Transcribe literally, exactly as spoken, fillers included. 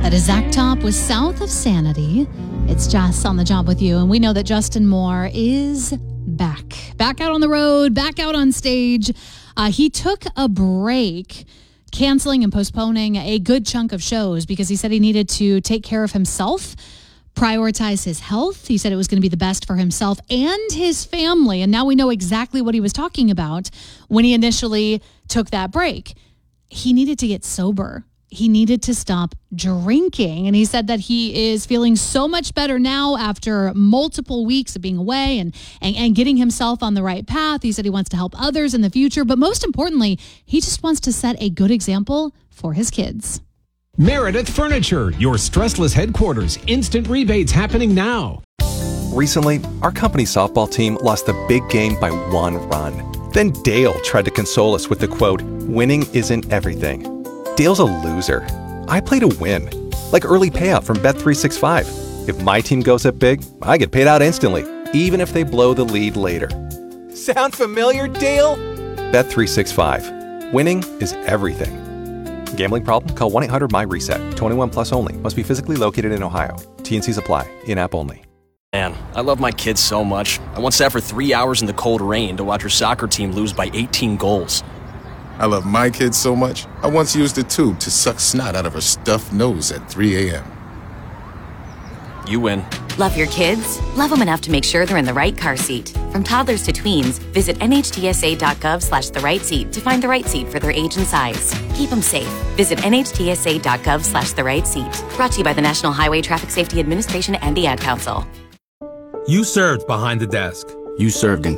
That is Zach Top with South of Sanity. It's Jess on the job with you, and we know that Justin Moore is back. Back out on the road, back out on stage. Uh, he took a break, canceling and postponing a good chunk of shows because he said he needed to take care of himself, prioritize his health. He said it was going to be the best for himself and his family, and now we know exactly what he was talking about when he initially took that break. He needed to get sober. He needed to stop drinking. And he said that he is feeling so much better now after multiple weeks of being away and, and, and getting himself on the right path. He said he wants to help others in the future. But most importantly, he just wants to set a good example for his kids. Meredith Furniture, your stressless headquarters. Instant rebates happening now. Recently, our company softball team lost the big game by one run. Then Dale tried to console us with the quote, "Winning isn't everything." Dale's a loser. I play to win. Like early payout from Bet three sixty-five. If my team goes up big, I get paid out instantly, even if they blow the lead later. Sound familiar, Dale? Bet three sixty-five. Winning is everything. Gambling problem? Call one eight hundred M Y reset. twenty-one plus only. Must be physically located in Ohio. T N Cs apply. In-app only. Man, I love my kids so much. I once sat for three hours in the cold rain to watch her soccer team lose by eighteen goals. I love my kids so much, I once used a tube to suck snot out of her stuffed nose at three a.m. You win. Love your kids? Love them enough to make sure they're in the right car seat. From toddlers to tweens, visit N H T S A dot gov slash the right seat to find the right seat for their age and size. Keep them safe. Visit N H T S A dot gov slash the right seat. Brought to you by the National Highway Traffic Safety Administration and the Ad Council. You served behind the desk. You served in